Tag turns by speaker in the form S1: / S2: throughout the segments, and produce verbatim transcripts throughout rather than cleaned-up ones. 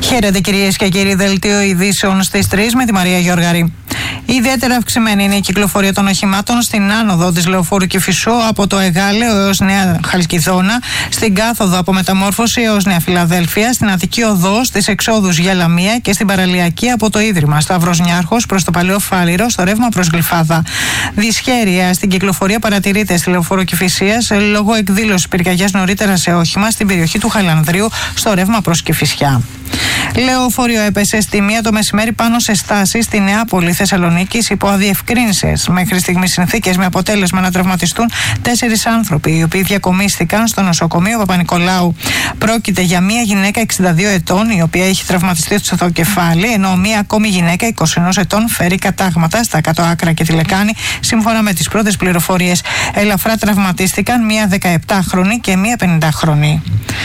S1: Χαίρετε κυρίες και κύριοι, δελτίο ειδήσεων στις τρεις με τη Μαρία Γιώργαρη. Ιδιαίτερα αυξημένη είναι η κυκλοφορία των οχημάτων στην άνοδο της Λεωφόρου Κηφισού από το Εγάλεο έως Νέα Χαλκιδόνα, στην κάθοδο από Μεταμόρφωση έως Νέα Φιλαδέλφια, στην Αττική Οδό, στις εξόδους για Λαμία και στην παραλιακή από το Ίδρυμα Σταύρος Νιάρχος προς το Παλαιό Φάληρο στο ρεύμα προς Γλυφάδα. Δυσχέρεια στην κυκλοφορία παρατηρείται στη Λεωφόρο Κηφισίας λόγω εκδήλωσης πυρκαγιάς νωρίτερα σε όχημα στην περιοχή του Χαλανδρίου στο ρεύμα προς Κηφισιά. Λεωφορείο έπεσε στη μία το μεσημέρι πάνω σε στάση στη Νεάπολη Θεσσαλονίκης υπό αδιευκρίνησες μέχρι στιγμής συνθήκες, με αποτέλεσμα να τραυματιστούν τέσσερις άνθρωποι, οι οποίοι διακομίστηκαν στο νοσοκομείο Παπα-Νικολάου. Πρόκειται για μία γυναίκα εξήντα δύο ετών, η οποία έχει τραυματιστεί στο κεφάλι, ενώ μία ακόμη γυναίκα είκοσι ενός ετών φέρει κατάγματα στα κάτω άκρα και τη λεκάνη, σύμφωνα με τις πρώτες πληροφορίες. Ελαφρά τραυματίστηκαν μία δεκαεπτάχρονη και μία πενηντάχρονη.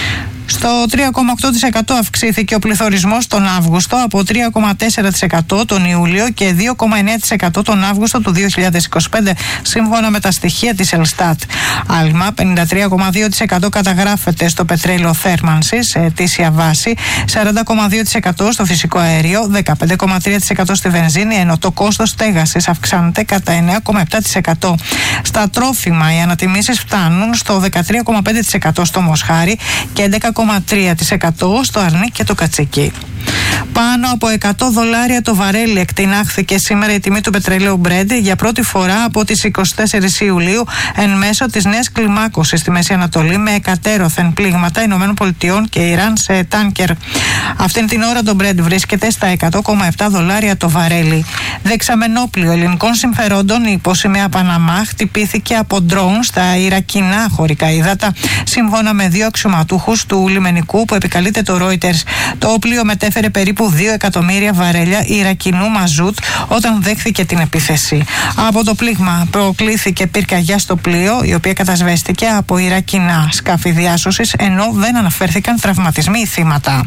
S1: Στο τρία κόμμα οκτώ τοις εκατό αυξήθηκε ο πληθωρισμός τον Αύγουστο από τρία κόμμα τέσσερα τοις εκατό τον Ιούλιο και δύο κόμμα εννέα τοις εκατό τον Αύγουστο του δύο χιλιάδες είκοσι πέντε, σύμφωνα με τα στοιχεία της Ελστάτ. Άλμα πενήντα τρία κόμμα δύο τοις εκατό καταγράφεται στο πετρέλαιο θέρμανσης σε ετήσια βάση, σαράντα κόμμα δύο τοις εκατό στο φυσικό αέριο, δεκαπέντε κόμμα τρία τοις εκατό στη βενζίνη, ενώ το κόστος στέγασης αυξάνεται κατά εννέα κόμμα επτά τοις εκατό. Στα τρόφιμα οι ανατιμήσεις φτάνουν στο δεκατρία κόμμα πέντε τοις εκατό στο Μοσχάρι και έντεκα κόμμα τρία τοις εκατό στο Αρνί και το Κατσίκι. Πάνω από εκατό δολάρια το βαρέλι εκτινάχθηκε σήμερα η τιμή του πετρελαίου Brent για πρώτη φορά από τις εικοστή τέταρτη Ιουλίου εν μέσω της νέας κλιμάκωσης στη Μέση Ανατολή, με εκατέρωθεν πλήγματα Ηνωμένων Πολιτειών και Ιράν σε τάνκερ. Αυτήν την ώρα το Brent βρίσκεται στα εκατό κόμμα επτά δολάρια το βαρέλι. Δεξαμενόπλιο ελληνικών συμφερόντων υπό σημαία Παναμά χτυπήθηκε από ντρόουν στα Ιρακινά χωρικά ύδατα, σύμφωνα με δύο αξιωματούχους του λιμενικού που επικαλείται το Reuters. Το πλοίο μετέφερε περίπου δύο εκατομμύρια βαρέλια Ιρακινού μαζούτ όταν δέχθηκε την επίθεση. Από το πλήγμα προκλήθηκε πυρκαγιά στο πλοίο, η οποία κατασβέστηκε από Ιρακινά σκάφη διάσωσης, ενώ δεν αναφέρθηκαν τραυματισμοί ή θύματα.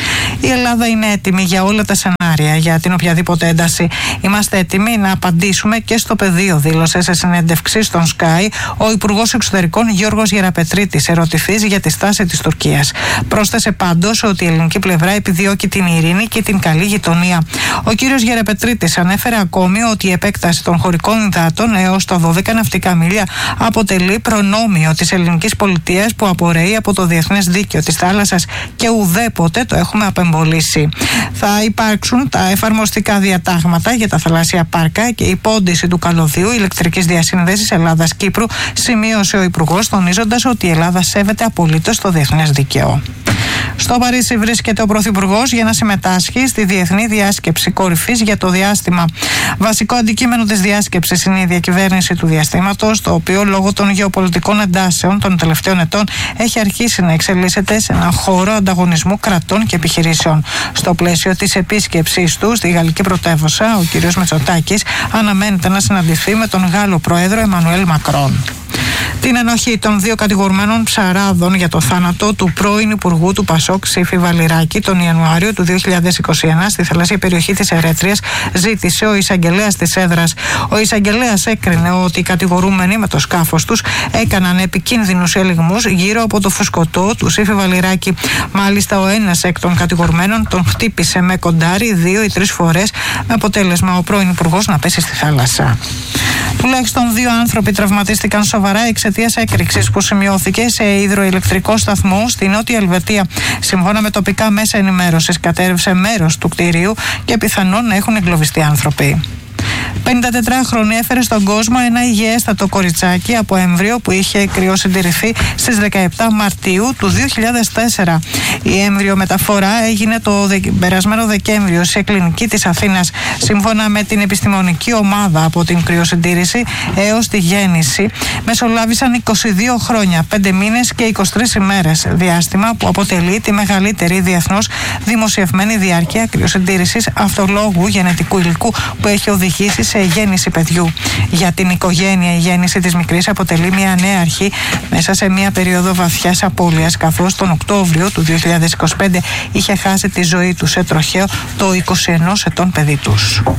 S1: Η Ελλάδα είναι έτοιμη για όλα τα σενάρια, για την οποιαδήποτε ένταση. Είμαστε έτοιμοι να απαντήσουμε και στο πεδίο, δήλωσε σε συνέντευξη στον Sky ο Υπουργός Εξωτερικών Γιώργος Γεραπετρίτης, ερωτηθής για τη στάση της Τουρκίας. Πρόσθεσε πάντως ότι η ελληνική πλευρά επιδιώκει την ειρήνη και την καλή γειτονία. Ο κύριος Γεραπετρίτης ανέφερε ακόμη ότι η επέκταση των χωρικών υδάτων έως τα δώδεκα ναυτικά μίλια αποτελεί προνόμιο της ελληνικής πολιτείας που απορρέει από το διεθνές δίκαιο της θάλασσας και ουδέποτε το έχουμε απεμπολίσει. Θα υπάρξουν τα εφαρμοστικά διατάγματα για τα θαλάσσια πάρκα και η πόντιση του καλωδίου ηλεκτρικής διασύνδεσης Ελλάδας-Κύπρου, σημείωσε ο Υπουργός, τονίζοντας ότι η Ελλάδα σέβεται απολύτως το διεθνές δίκαιο. Στο Παρίσι βρίσκεται ο Πρωθυπουργός για να συμμετάσχει στη Διεθνή Διάσκεψη Κορυφής για το διάστημα. Βασικό αντικείμενο της διάσκεψης είναι η διακυβέρνηση του διαστήματος, το οποίο λόγω των γεωπολιτικών εντάσεων των τελευταίων ετών έχει αρχίσει να εξελίσσεται σε έναν χώρο ανταγωνισμού κρατών και επιχειρήσεων. Στο πλαίσιο της επίσκεψής του στη γαλλική πρωτεύουσα, ο κ. Μητσοτάκης αναμένεται να συναντηθεί με τον Γάλλο Πρόεδρο Εμμανουέλ Μακρόν. Την ενοχή των δύο κατηγορουμένων ψαράδων για το θάνατο του πρώην Υπουργού του Πασόκ Σύφη Βαλιράκη τον Ιανουάριο του δύο χιλιάδες είκοσι ένα στη θαλάσσια περιοχή της Ερέτριας ζήτησε ο εισαγγελέας της έδρας. Ο εισαγγελέας έκρινε ότι οι κατηγορούμενοι με το σκάφος τους έκαναν επικίνδυνους ελιγμούς γύρω από το φουσκωτό του Σύφη Βαλιράκη. Μάλιστα, ο ένας εκ των κατηγορουμένων τον χτύπησε με κοντάρι δύο ή τρεις φορές, με αποτέλεσμα ο πρώην Υπουργός να πέσει στη θάλασσα. Τουλάχιστον δύο άνθρωποι τραυματίστηκαν σοβαρά εξαιτίας έκρηξης που σημειώθηκε σε υδροηλεκτρικό σταθμό στη Νότια Ελβετία. Σύμφωνα με τοπικά μέσα ενημέρωσης, κατέρευσε μέρος του κτηρίου και πιθανόν να έχουν εγκλωβιστεί άνθρωποι. πενηντατετράχρονη έφερε στον κόσμο ένα υγιέστατο κοριτσάκι από έμβριο που είχε κρυοσυντηρηθεί στις δεκαεπτά Μαρτίου του δύο χιλιάδες τέσσερα. Η έμβριο μεταφορά έγινε το περασμένο Δεκέμβριο σε κλινική της Αθήνας. Σύμφωνα με την επιστημονική ομάδα, από την κρυοσυντήρηση έως τη γέννηση μεσολάβησαν είκοσι δύο χρόνια, πέντε μήνες και είκοσι τρεις ημέρες, διάστημα που αποτελεί τη μεγαλύτερη διεθνώς δημοσιευμένη διάρκεια κρυοσυντήρησης αυτολόγου γενετικού υλικού που έχει οδηγήσει σε γέννηση παιδιού. Για την οικογένεια, η γέννηση της μικρής αποτελεί μια νέα αρχή μέσα σε μια περίοδο βαθιάς απώλειας, καθώς τον Οκτώβριο του δύο χιλιάδες είκοσι πέντε είχε χάσει τη ζωή του σε τροχαίο το είκοσι ενός ετών παιδί τους.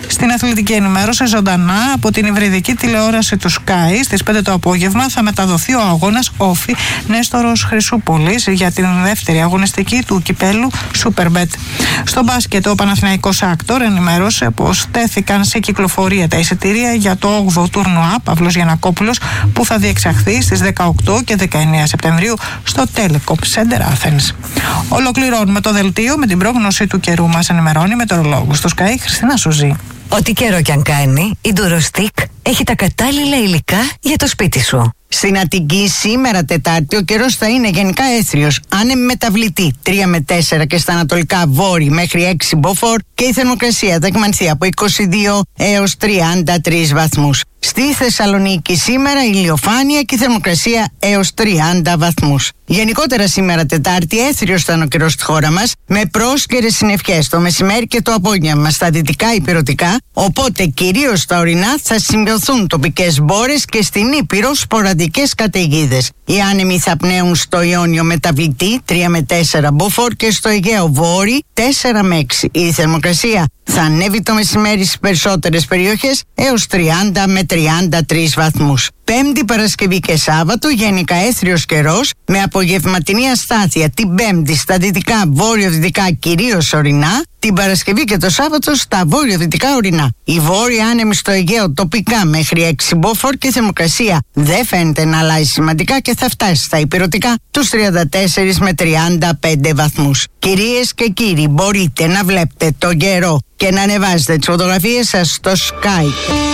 S1: Στην αθλητική ενημέρωση ζωντανά από την υβριδική τηλεόραση του Sky στις πέντε το απόγευμα θα μεταδοθεί ο αγώνας Όφη Νέστορος Χρυσούπολης για την δεύτερη αγωνιστική του κυπέλου Superbet. Στο μπάσκετ, ο Παναθηναϊκός Άκτορ ενημέρωσε πως τέθηκαν σε κυκλοφορία τα εισιτήρια για το όγδοο τουρνουά Παύλος Γιαννακόπουλος που θα διεξαχθεί στις δεκαοκτώ και δεκαεννέα Σεπτεμβρίου στο Telecom Center Athens. Ολοκληρώνουμε το δελτίο με την πρόγνωση του καιρού. Μας ενημερώνει μετεωρολόγος στο Sky Χριστίνα Σουζή.
S2: Ό,τι καιρό κι αν κάνει, η Durostic έχει τα κατάλληλα υλικά για το σπίτι σου.
S3: Στην Αττική σήμερα Τετάρτη ο καιρός θα είναι γενικά έθριος, άνεμη μεταβλητή τρία με τέσσερα και στα ανατολικά βόρει μέχρι έξι μποφόρ και η θερμοκρασία θα εκμανθεί από είκοσι δύο έως τριάντα τρεις βαθμούς. Στη Θεσσαλονίκη σήμερα ηλιοφάνεια και η θερμοκρασία έως τριάντα βαθμούς. Γενικότερα σήμερα Τετάρτη έθριος θα είναι ο καιρός στη χώρα μας με πρόσκαιρες συννεφιές το μεσημέρι και το απόγευμα στα δυτικά υπηρετικά, οπότε κυρίως στα ορεινά θα σημειωθούν τοπικές μπόρες και στην Ήπειρο σποραδικές καταιγίδες. Οι άνεμοι θα πνέουν στο Ιόνιο μεταβλητή τρία με τέσσερα μποφόρ και στο Αιγαίο βόρει τέσσερα με έξι. Η θερμοκρασία θα ανέβει το μεσημέρι στις περισσότερες περιοχές έως τριάντα με τριάντα τρεις βαθμούς. Πέμπτη, Παρασκευή και Σάββατο γενικά έθριος καιρός με απογευματινή αστάθεια την Πέμπτη στα δυτικά βόρειο-δυτικά κυρίως ορεινά, την Παρασκευή και το Σάββατο στα βόρειο-δυτικά ορεινά. Η βόρεια άνεμη στο Αιγαίο τοπικά μέχρι έξι μποφόρ και η θερμοκρασία δεν φαίνεται να αλλάζει σημαντικά και θα φτάσει στα υπηρετικά τους τριάντα τέσσερα με τριάντα πέντε βαθμούς. Κυρίες και κύριοι, μπορείτε να βλέπετε τον καιρό και να ανεβάζετε τις φωτογραφίες σας στο Sky.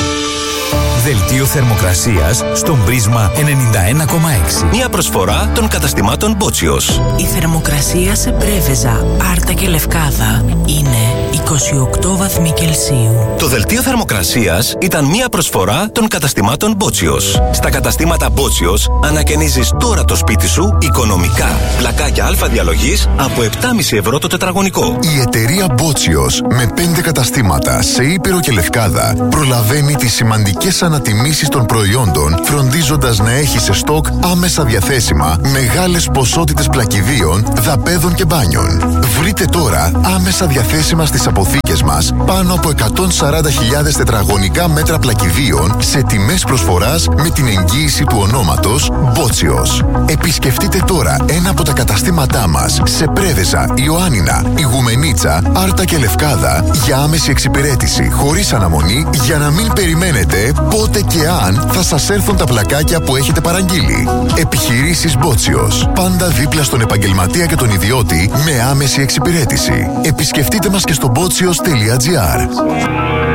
S4: Δελτίο θερμοκρασίας στον Πρίσμα ενενήντα ένα κόμμα έξι.
S5: Μια προσφορά των καταστημάτων Μπότσιος.
S6: Η θερμοκρασία σε Πρέβεζα, Άρτα και Λευκάδα είναι είκοσι οκτώ βαθμοί Κελσίου.
S5: Το δελτίο θερμοκρασίας ήταν μια προσφορά των καταστημάτων Μπότσιος. Στα καταστήματα Μπότσιος ανακαινίζεις τώρα το σπίτι σου οικονομικά. Πλακάκια αλφα διαλογής από επτά κόμμα πέντε ευρώ το τετραγωνικό.
S7: Η εταιρεία Μπότσιος με πέντε καταστήματα σε Ήπειρο και Λευκάδα προλαβαίνει τις σημαντικές ανατιμήσεις των προϊόντων, φροντίζοντας να έχει σε στόκ άμεσα διαθέσιμα μεγάλες ποσότητες πλακιδίων, δαπέδων και μπάνιων. Βρείτε τώρα άμεσα διαθέσιμα στις αποθήκες μας πάνω από εκατόν σαράντα χιλιάδες τετραγωνικά μέτρα πλακιδίων σε τιμές προσφοράς με την εγγύηση του ονόματος Μπότσιος. Επισκεφτείτε τώρα ένα από τα καταστήματά μας σε Πρέβεζα, Ιωάννινα, Ιγουμενίτσα, Άρτα και Λευκάδα για άμεση εξυπηρέτηση χωρίς αναμονή για να μην περιμένετε πότε και αν θα σας έρθουν τα πλακάκια που έχετε παραγγείλει. Επιχειρήσεις Μπότσιος. Πάντα δίπλα στον επαγγελματία και τον ιδιώτη με άμεση εξυπηρέτηση. Επισκεφτείτε μας και στο μπότσιος τελεία τζι άρ.